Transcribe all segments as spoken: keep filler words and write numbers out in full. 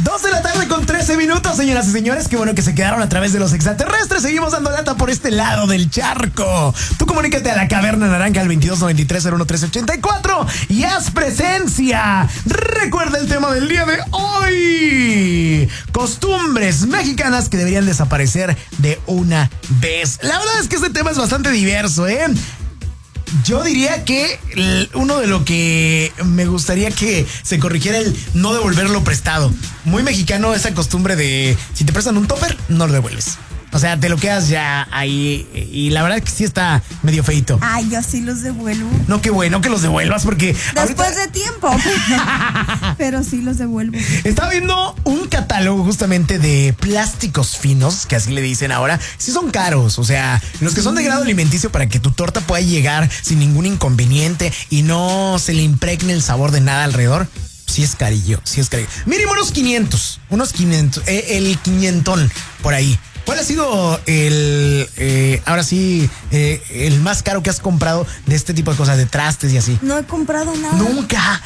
Dos de la tarde con trece minutos, señoras y señores. Qué bueno que se quedaron a través de los extraterrestres. Seguimos dando lata por este lado del charco. Tú comunícate a la Caverna Naranja al veintidós noventa y tres cero uno trece ochenta y cuatro y haz presencia. Recuerda el tema del día de hoy: costumbres mexicanas que deberían desaparecer de una vez. La verdad es que este tema es bastante diverso, ¿eh? Yo diría que uno de lo que me gustaría que se corrigiera el no devolver lo prestado. Muy mexicano esa costumbre de si te prestan un topper, no lo devuelves. O sea, te lo quedas ya ahí y la verdad es que sí está medio feito. Ay, yo sí los devuelvo. No, qué bueno que los devuelvas porque... Después ahorita... de tiempo. Pero sí los devuelvo. Estaba viendo un catálogo justamente de plásticos finos, que así le dicen ahora. Sí son caros, o sea, los que son de grado alimenticio para que tu torta pueda llegar sin ningún inconveniente y no se le impregne el sabor de nada alrededor. Sí es carillo, sí es carillo. Mínimo unos quinientos, unos quinientos, eh, el quinientón por ahí. ¿Cuál ha sido el, eh, ahora sí, eh, el más caro que has comprado de este tipo de cosas, de trastes y así? No he comprado nada. Nunca.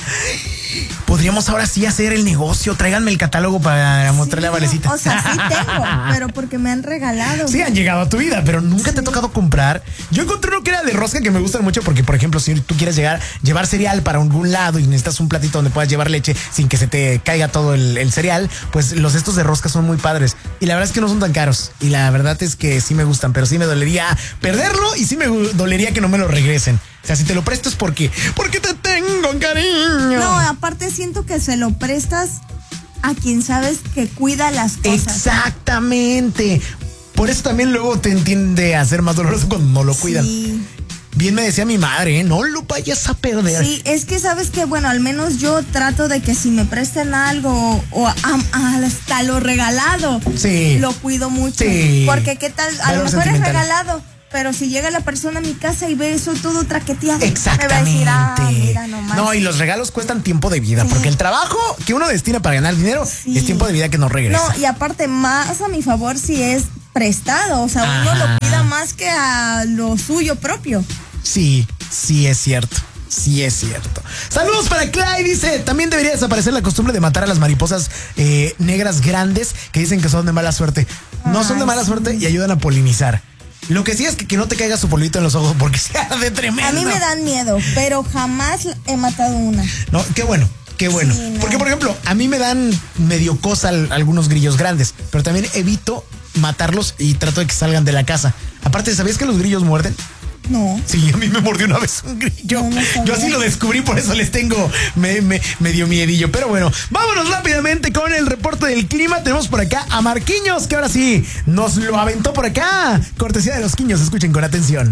Podríamos ahora sí hacer el negocio. Tráiganme el catálogo para mostrarle sí, a Valecita. O sea, sí tengo, pero porque me han regalado. Sí, han llegado a tu vida, pero nunca sí. te ha tocado comprar. Yo encontré uno que era de rosca que me gustan mucho porque, por ejemplo, si tú quieres llegar, llevar cereal para algún lado y necesitas un platito donde puedas llevar leche sin que se te caiga todo el, el cereal, pues los estos de rosca son muy padres. Y la verdad es que no son tan caros. Y la verdad es que sí me gustan, pero sí me dolería perderlo y sí me dolería que no me lo regresen. O sea, si te lo presto es porque, porque te tengo cariño. No, aparte siento que se lo prestas a quien sabes que cuida las cosas. Exactamente. Por eso también luego te entiende a ser más doloroso cuando no lo cuidan. Sí. Bien me decía mi madre, ¿eh? No lo vayas a perder. Sí, es que sabes que, bueno, al menos yo trato de que si me presten algo o a, a, hasta lo regalado, sí. lo cuido mucho. Sí. Porque qué tal, a lo mejor es regalado, pero si llega la persona a mi casa y ve eso todo traqueteado, exactamente. Me va a decir, ah, mira nomás. No, y los regalos cuestan tiempo de vida, sí. Porque el trabajo que uno destina para ganar dinero sí. es tiempo de vida que no regresa. No, y aparte, más a mi favor si es prestado, o sea, ajá. Uno lo cuida más que a lo suyo propio. Sí, sí es cierto. Sí es cierto. Saludos para Clay, dice, también debería desaparecer la costumbre de matar a las mariposas eh, negras grandes que dicen que son de mala suerte. No Ay, son de mala sí. suerte y ayudan a polinizar. Lo que sí es que, que no te caiga su polvito en los ojos porque se arde tremendo. A mí me dan miedo, pero jamás he matado una. No, qué bueno, qué bueno. Sí, no. Porque, por ejemplo, a mí me dan medio cosa algunos grillos grandes, pero también evito matarlos y trato de que salgan de la casa. Aparte, ¿sabías que los grillos muerden? No. Sí, a mí me mordió una vez un grillo. No, no Yo así lo descubrí, por eso les tengo me, me, medio miedillo. Pero bueno, vámonos rápidamente con el reporte del clima. Tenemos por acá a Marquiños, que ahora sí nos lo aventó por acá. Cortesía de los Quiños, escuchen con atención.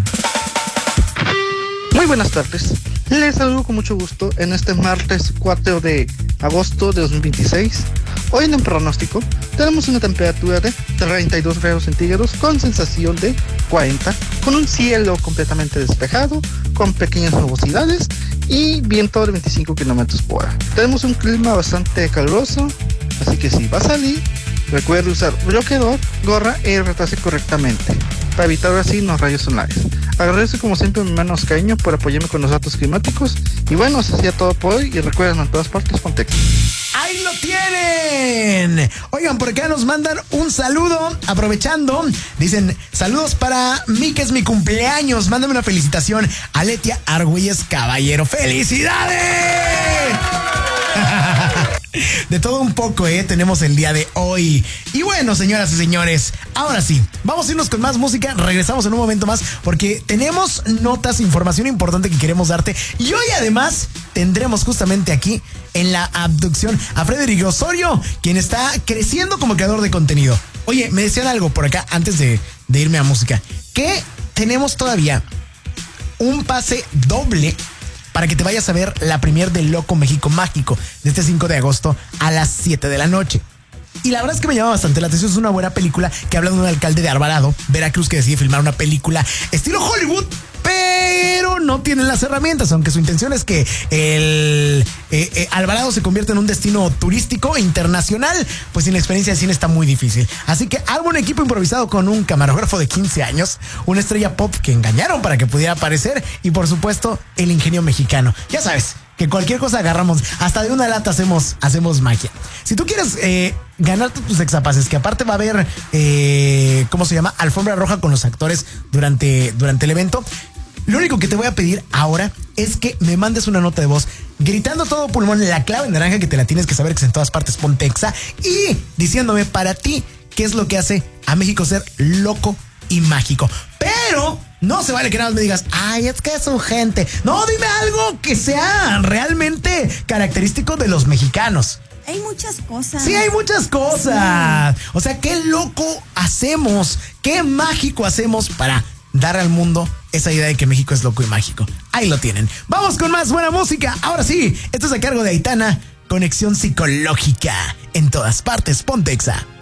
Muy buenas tardes. Les saludo con mucho gusto en este martes cuatro de agosto de dos mil veintiséis. Hoy en el pronóstico tenemos una temperatura de treinta y dos grados centígrados con sensación de cuarenta, con un cielo completamente despejado, con pequeñas nubosidades y viento de veinticinco kilómetros por hora. Tenemos un clima bastante caluroso, así que si va a salir, recuerde usar bloqueador, gorra y retrase correctamente para evitar así los rayos solares. Agradezco como siempre mi hermano Cariño por apoyarme con los datos climáticos. Y bueno, eso sería todo por hoy. Y recuerden, en todas partes, contexto. ¡Ahí lo tienen! Oigan, por acá nos mandan un saludo, aprovechando. Dicen, saludos para mí, que es mi cumpleaños. Mándame una felicitación a Letia Argüelles Caballero. ¡Felicidades! De todo un poco, ¿eh? Tenemos el día de hoy. Y bueno, señoras y señores, ahora sí, vamos a irnos con más música. Regresamos en un momento más porque tenemos notas, información importante que queremos darte. Y hoy además tendremos justamente aquí en la abducción a Frederick Osorio, quien está creciendo como creador de contenido. Oye, me decían algo por acá antes de, de irme a música, que tenemos todavía un pase doble para que te vayas a ver la premier de Loco México Mágico de este cinco de agosto a las siete de la noche. Y la verdad es que me llama bastante la atención. Es una buena película que habla de un alcalde de Alvarado, Veracruz, que decide filmar una película estilo Hollywood, pero no tienen las herramientas, aunque su intención es que el eh, eh, Alvarado se convierta en un destino turístico internacional. Pues sin la experiencia de cine está muy difícil. Así que hago un equipo improvisado con un camarógrafo de quince años, una estrella pop que engañaron para que pudiera aparecer y por supuesto el ingenio mexicano. Ya sabes, que cualquier cosa agarramos, hasta de una lata hacemos, hacemos magia. Si tú quieres eh, ganarte tus exapases, que aparte va a haber, eh, ¿cómo se llama? Alfombra roja con los actores durante, durante el evento. Lo único que te voy a pedir ahora es que me mandes una nota de voz gritando a todo pulmón la clave naranja, que te la tienes que saber, que es en todas partes Ponte Exa, y diciéndome para ti qué es lo que hace a México ser loco y mágico. Pero no se vale que nada más me digas, ay, es que es su gente. No, dime algo que sea realmente característico de los mexicanos. Hay muchas cosas. Sí, hay muchas cosas. Sí. O sea, qué loco hacemos, qué mágico hacemos para dar al mundo esa idea de que México es loco y mágico. Ahí lo tienen. Vamos con más buena música. Ahora sí, esto es a cargo de Aitana, Conexión Psicológica. En todas partes, Ponte Exa.